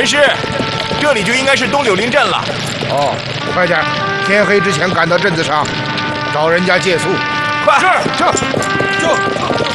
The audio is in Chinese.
陈师，这里就应该是东柳林镇了。 哦，快点，天黑之前赶到镇子上，找人家借宿。 快！ 是。